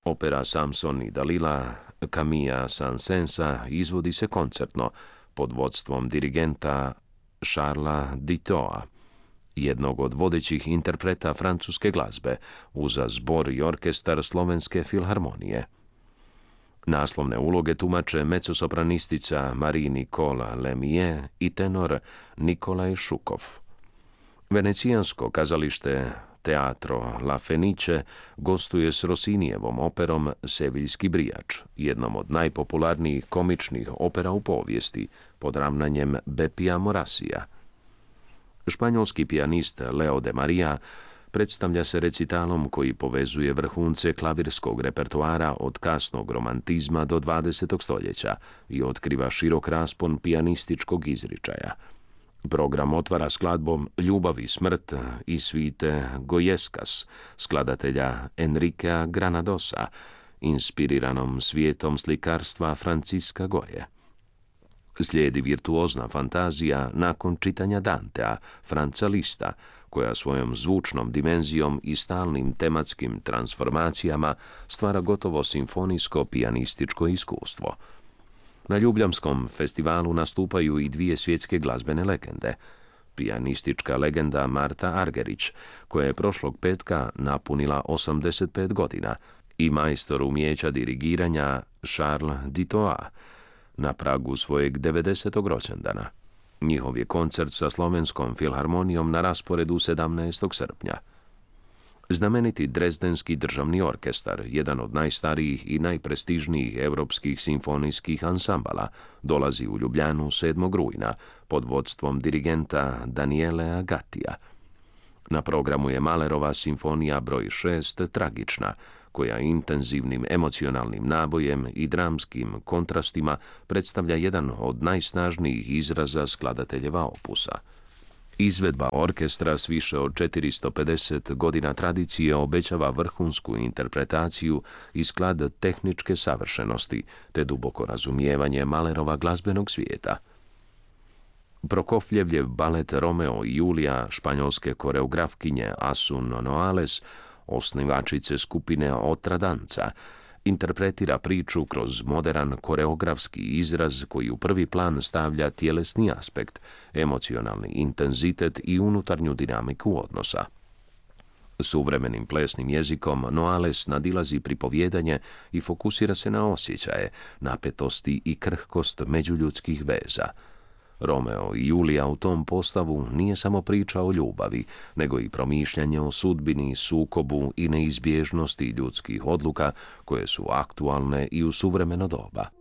Opera Samson i Dalila Camilla Saint-Saënsa izvodi se koncertno pod vodstvom dirigenta Charlesa Ditoa, jednog od vodećih interpreta francuske glazbe, uz zbor i orkestar Slovenske filharmonije. Naslovne uloge tumače mezzosopranistica Marie-Nicole Lemieux i tenor Nikolaj Šukov. Venecijansko kazalište Teatro La Fenice gostuje s Rossinijevom operom Seviljski brijač, jednom od najpopularnijih komičnih opera u povijesti, pod ravnanjem Bepija Morasija. Španjolski pijanist Leo de Maria predstavlja se recitalom koji povezuje vrhunce klavirskog repertoara od kasnog romantizma do 20. stoljeća i otkriva širok raspon pijanističkog izričaja. Program otvara skladbom Ljubav i smrt i svite Gojeskas, skladatelja Enriquea Granadosa, inspiriranom svijetom slikarstva Franciska Goje. Slijedi virtuozna fantazija nakon čitanja Dantea, Franca Lista, koja svojom zvučnom dimenzijom i stalnim tematskim transformacijama stvara gotovo simfonijsko pijanističko iskustvo. Na Ljubljanskom festivalu nastupaju i dvije svjetske glazbene legende. Pijanistička legenda Marta Argerich, koja je prošlog petka napunila 85 godina, i majstor umijeća dirigiranja Charles Ditoa, na pragu svojeg 90. rođendana. Njihov je koncert sa Slovenskom filharmonijom na rasporedu 17. srpnja. Znameniti Drezdenski državni orkestar, jedan od najstarijih i najprestižnijih europskih simfonijskih ansambala, dolazi u Ljubljanu 7. rujna pod vodstvom dirigenta Danielea Gattija. Na programu je Mahlerova simfonija broj 6 Tragična, koja intenzivnim emocionalnim nabojem i dramskim kontrastima predstavlja jedan od najsnažnijih izraza skladateljeva opusa. Izvedba orkestra s više od 450 godina tradicije obećava vrhunsku interpretaciju i sklad tehničke savršenosti, te duboko razumijevanje Mahlerova glazbenog svijeta. Prokofljevljev balet Romeo i Julija španjolske koreografkinje Asun Noales, osnivačice skupine Otra danca, interpretira priču kroz moderan koreografski izraz koji u prvi plan stavlja tjelesni aspekt, emocionalni intenzitet i unutarnju dinamiku odnosa. Suvremenim plesnim jezikom Noales nadilazi pripovjedanje i fokusira se na osjećaje, napetosti i krhkost međuljudskih veza. Romeo i Julija u tom postavu nije samo priča o ljubavi, nego i promišljanje o sudbini, sukobu i neizbježnosti ljudskih odluka koje su aktualne i u suvremeno doba.